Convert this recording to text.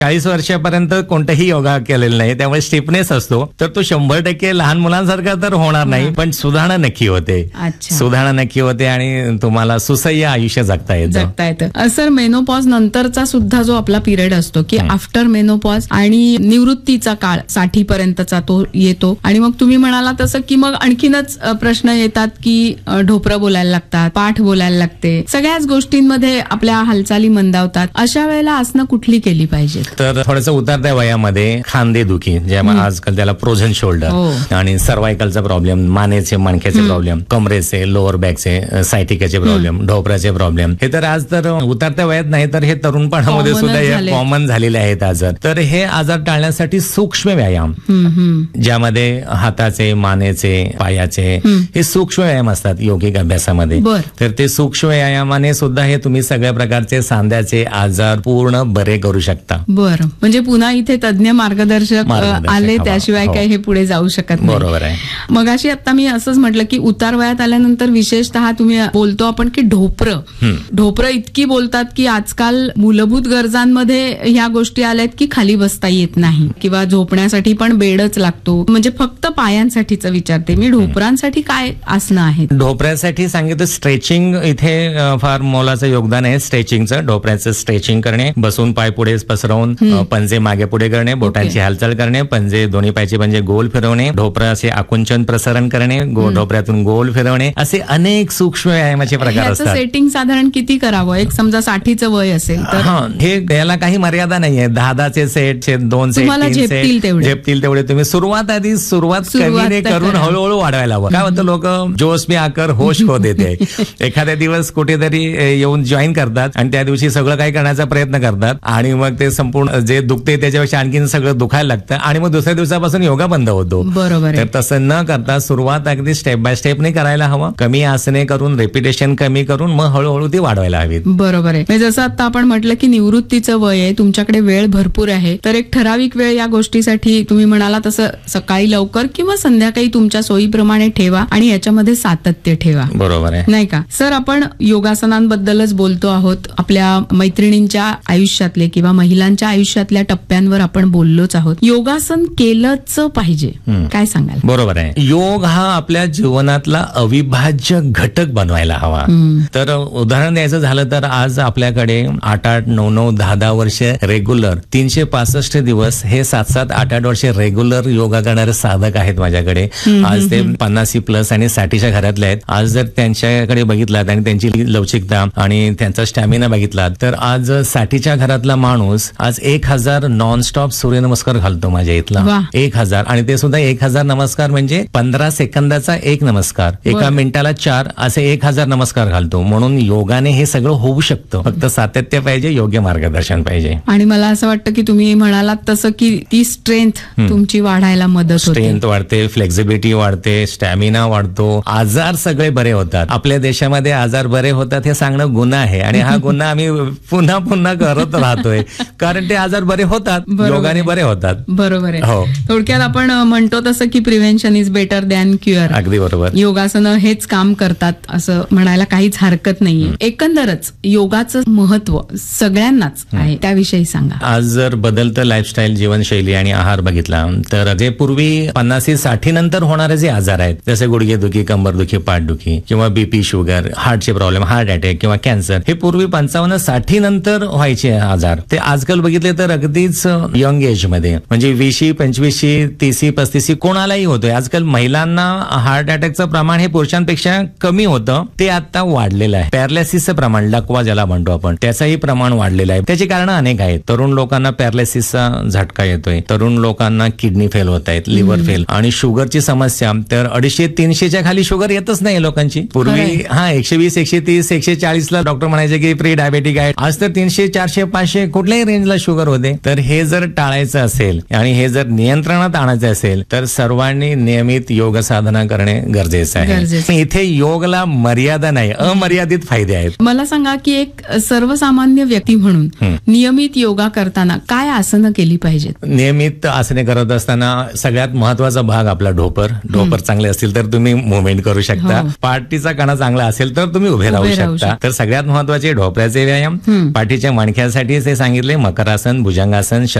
40 वर्षापर्यंत कोणताही योगा केलेला नाही, त्यामुळे स्टिफनेस असतो, तर तो 100% लहान मुलांसारखा तर होणार नाही, पण सुधारणा नक्की होते. सुधारणा नक्की होते आणि तुम्हाला सुसह्य आयुष्य जगता येतं. सर, मेनोपॉज नंतरचा सुद्धा जो आपला पिरियड असतो की आफ्टर मेनोपॉज आणि निवृत्तीचा काळ 60 पर्यंतचा तो येतो, आणि मग तुम्ही म्हणाला तसं की मग आणखीनच प्रश्न येतात की ढोपरं बोलायला लागतात, पाठ बोलायला लागते, सगळ्याच गोष्टींमध्ये आपल्या हालचाली मंदावतात. अशा वेळेला आसनं कुठली केली पाहिजे? तर थोडंसं उतरत्या वयामध्ये खांदे दुखी, ज्यामुळे आजकाल त्याला फ्रोझन शोल्डर आणि सर्वायकलचा प्रॉब्लेम, मानेचे मणक्याचे प्रॉब्लेम, कमरेचे, लोअर बॅकचे, सायटिकाचे प्रॉब्लेम, ढोपराचे प्रॉब्लेम, हे तर आज तर उतरत्या वयात नाही तर हे तरुणपणामध्ये सुद्धा हे कॉमन झालेले आहेत आजार. तर हे आजार टाळण्यासाठी सूक्ष्म व्यायाम, ज्यामध्ये हाताचे, मानेचे, पायाचे हे सूक्ष्म व्यायाम असतात योगिक अभ्यासामध्ये. तर ते सूक्ष्म व्यायामाने सुद्धा हे तुम्ही सगळ्या प्रकारचे सांध्याचे आजार पूर्ण बरे करू शकता. बरं, म्हणजे पुन्हा इथे तज्ञ मार्गदर्शक आले त्याशिवाय काही हे पुढे जाऊ शकत नाही. बरोबर आहे. मग अशी आता मी असंच म्हटलं की उतार वयात आल्यानंतर विशेषतः तुम्ही बोलतो आपण की ढोपरं इतकी बोलतात की आजकाल मूलभूत गरजांमध्ये ह्या गोष्टी आल्यात की खाली बसता येत नाही किंवा झोपण्यासाठी पण बेडच लागतो. म्हणजे फक्त पायांसाठीच विचारते मी, ढोपरांसाठी काय आसनं आहेत? ढोपऱ्यासाठी सांगितलं स्ट्रेचिंग इथे फार मोलाचं योगदान आहे. स्ट्रेचिंगचं, ढोपऱ्याचं स्ट्रेचिंग करणे, बसून पाय पुढे पसरवून पंजे मागे पुढे करणे, बोटांची हालचाल करणे, पंजे दोन्ही पायचे पंजे गोल फिरवणे, ढोपराचे आकुंचन प्रसारण करणे, ढोपऱ्यातून गोल फिरवणे, असे अनेक सूक्ष्म व्यायामाचे प्रकार असतात. सेटिंग साधारण किती करावं? एक समजा 60चं वय असेल तर हे याला काही मर्यादा नाहीये. 10 सेट, 2 सेट, 3 सेट झेपतील तेवढे तुम्ही सुरुवात कमीने करून हळूहळू वाढवायला हवं. काय होतं, लोक जोश में आकर होश खो देते. एखाद्या दिवस कुठेतरी येऊन जॉईन करतात आणि त्या दिवशी सगळं काही करण्याचा प्रयत्न करतात आणि मग ते संपूर्ण जे दुखते त्याच्यापेक्षा आणखीन सगळं दुखायला लागतं आणि मग दुसऱ्या दिवसापासून योगा बंद होतो. बरोबर. तर तसं न करता सुरुवात अगदी स्टेप बाय स्टेपने करायला हवं. कमी आसने करून, रेपिटेशन कमी करून मग हळूहळू ती वाढवायला हवीत. बरोबर आहे. जसं आता आपण म्हटलं की निवृत्तीचं वय आहे, तुमच्याकडे वेळ भरपूर आहे, तर एक ठराविक वेळ या गोष्टीसाठी तुम्ही म्हणाला तसं सकाळी लवकर किंवा संध्याकाळी तुमच्या सोयीप्रमाणे ठेवा आणि याच्यामध्ये सातत्य ठेवा. बरोबर आहे, नाही का? सर, आपण योगासनांबद्दलच बोलतो आहोत. आपल्या मैत्रिणींच्या आयुष्यातले किंवा महिलांच्या आयुष्यातल्या टप्प्यांवर आपण बोललोच आहोत. योगासन केलंच पाहिजे, काय सांगाल? बरोबर आहे. योग हा आपल्या जीवनातला अविभाज्य घटक बनवायला हवा. तर उदाहरण द्यायचं झालं तर आज आपल्याकडे 8-8, 9-9, 10-10 वर्ष रेग्युलर, 365 दिवस हे 7-7, 8-8 वर्ष रेग्युलर योगा करणारे साधक आहेत माझ्याकडे. आज ते 50+ आणि 60च्या घरातले आहेत. आज जर त्यांच्याकडे बघितलात आणि त्यांची लवचिकता आणि त्यांचा स्टॅमिना बघितला तर आज 60च्या घरातला माणूस आज 1000 नॉनस्टॉप सूर्यनमस्कार घालतो माझ्या इथला. 1000, आणि ते सुद्धा 1000 नमस्कार म्हणजे 15 सेकंदाचा एक नमस्कार, एका मिनिटाला 4 असे 1000 नमस्कार घालतो. म्हणून योगाने हे सगळं होऊ शकतं, फक्त सातत्य पाहिजे, योग्य मार्गदर्शन पाहिजे. आणि मला असं वाटतं की तुम्ही म्हणालात तसं की ती स्ट्रेंथ तुमची वाढायला मदत होते. स्ट्रेंथ वाढते, फ्लेक्झिबिलिटी वाढते, स्टॅमिना वाढतो, आजार सगळे बरे होतात. आपल्या देशामध्ये आजार बरे होतात हे सांगणं गुन्हा आहे आणि हा गुन्हा आम्ही पुन्हा पुन्हा करत राहतोय, कारण ते आजार बरे होतात, योगाने बरे होतात. बरोबर आहे. हो, थोडक्यात आपण म्हणतो तसं की prevention is better than cure. अगदी बरोबर. योगासनं हेच काम करतात असं म्हणायला काहीच हरकत नाहीये. एकंदरच योगाचं महत्व सगळ्यांनाच आहे, त्याविषयी सांगा. आज जर बदलतं लाईफस्टाईल, जीवनशैली आणि आहार बघितला तर जे पूर्वी 50-60 नंतर होणारे जे आजार आहेत, जसे गुडघेदुखी, कंबरदुखी, पाठदुखी किंवा BP, sugar, हार्टचे problem, heart attack किंवा कॅन्सर, हे पूर्वी 55-60 नंतर व्हायचे आजार, ते आजकाल बघितले तर अगदीच यंग एज मध्ये म्हणजे 20, 25, 30, 35 कोणालाही होतोय. आजकाल महिलांना हार्ट अटॅकचं प्रमाण हे पुरुषांपेक्षा कमी होतं, ते आता वाढलेलं आहे. पॅरालिसिसचं प्रमाण, लकवा ज्याला म्हणतो आपण, त्याचंही प्रमाण वाढलेलं आहे. त्याची कारण अनेक आहेत. तरुण लोकांना पॅरालिसिसचा झटका येतोय, तरुण लोकांना किडनी फेल होत आहेत, लिव्हर फेल, आणि शुगरची समस्या तर 250-300च्या खाली शुगर येतच नाही लोकांची. पूर्वी 120, 130, 140ला डॉक्टर म्हणायचे की प्री डायबेटिक आहे. आज तर 300, 400, 500 कुठल्याही रेंजला शुगर होते. तर हे जर टाळायचं असेल आणि हे जर नियंत्रणात आणायचं असेल तर सर्वांनी नियमित योग साधना करणे गरजेचं आहे. इथे योगला मर्यादा नाही, अमर्यादित फायदे आहेत. मला सांगा की एक सर्वसामान्य व्यक्ती म्हणून नियमित योगा करताना काय आसनं केली पाहिजेत? नियमित आसने करत असताना सगळ्यात महत्वाचा भाग आपला ढोपर चांगले असतील तर तुम्ही मुवमेंट करू शकता. पाठीचा कणा चांगला असेल तर तुम्ही उभे राहू शकता. तर सगळ्यात महत्वाचे ढोपऱ्याचे व्यायाम, पाठीच्या मणक्यासाठी ते सांगितले, मकरा वक्रासन, भुजंगासन,